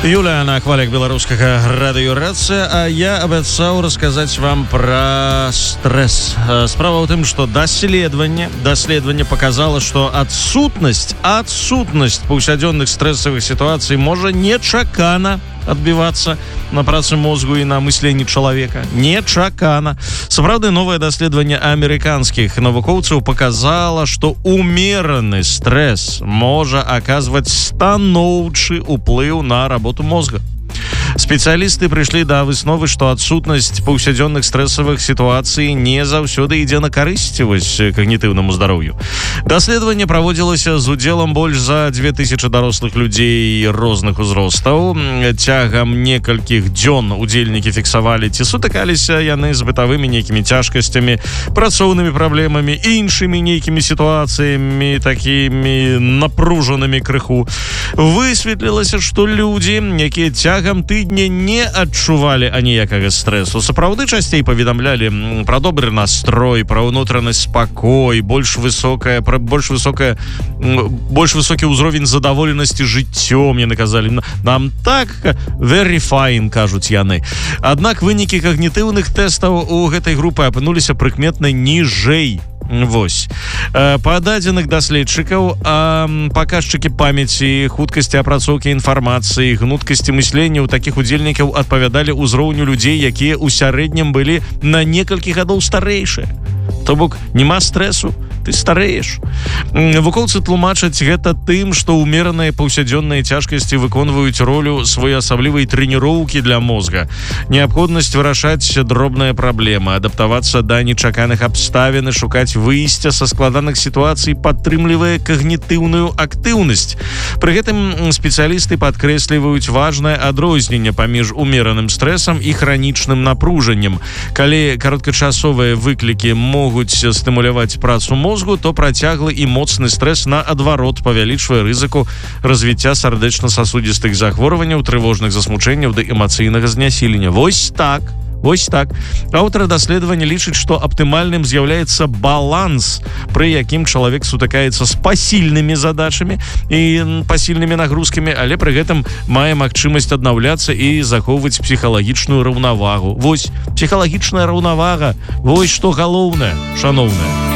Юля на хвалях беларускага радыёрацыя, а я абяцаў расказаць вам пра стрэс. Справа ў тым, што даследаванне показала, што адсутнасць паўсядзённых стрэсавых сітуацый можа нечакана адбівацца на працы мозгу і на мысленні чалавека. Нечакана. Сапраўды, новае даследаванне амерыканскіх навукоўцаў показала, што умераны стрэс можа аказваць станоўчы ўплыў на работу мозга. Спецыялісты прыйшлі да высновы, што адсутнасць паўсядзённых стрэсавых сітуацый не заўсёды ідзе на карысць когнітыўнаму здароўю. Даследаванне праводзілася з удзелам больш за 2000 дарослых людзей розных узростаў. Цягам некалькіх дзён удзельнікі фіксавалі, ці сутыкаліся яны з бытавымі нейкімі цяжкасцямі, працоўнымі праблемамі, іншымі нейкімі сітуацыямі, такімі напружанымі крыху. Высветлілася, што людзі, якія цягам тыдня не адчувалі аніякага стрэсу, сапраўды часцей паведамлялі пра добры настрой, пра ўнутраны спакой, больш высокі ўзровень задаволенасці жыццём, яны казалі. Нам так very fine, кажуць яны. Аднак вынікі когнітыўных тэстаў у гэтай групы апынуліся прыкметна ніжэй. Вось. Па дадзеных даследчыкаў паказчыкі памяці, хуткасці апрацоўкі інфармацыі, гнуткасці мыслення ў такіх удзельнікаў адпавядалі ўзроўню людзей, якія ў сярэднім былі на некалькі гадоў старэйшыя. То бок, няма стрэсу, ты старэеш. Навукоўцы тлумачаць гэта тым, што ўмераныя паўсядзённыя цяжкасці выконваюць ролю своеасаблівай трэніроўкі для мозга. Неабходнасць вырашаць дробныя праблемы, адаптавацца да нечаканых абставін і шукаць выйсця са складаных сітуацый падтрымлівае когнітыўную актыўнасць. Пры гэтым спецыялісты падкрэсліваюць важнае адрозненне паміж умераным стрэсам і хранічным напружаннем. Калі кароткачасовыя выклікі могуць стымуляваць працу мозгу, то працяглы і моцны стрэс наадварот павялічвае рызыку развіцця сардэчна-сасудзістых захворванняў, трывожных засмучэнняў да эмацыйнага знясілення. Вось так. Аўтары даследавання лічаць, што аптымальным з'яўляецца баланс, пры якім чалавек сутыкаецца з пасільнымі задачамі і пасільнымі нагрузкамі, але пры гэтым мае магчымасць аднаўляцца і захоўваць псіхалагічную раўнавагу. Вось, псіхалагічная раўнавага, вось што галоўнае, шаноўнае.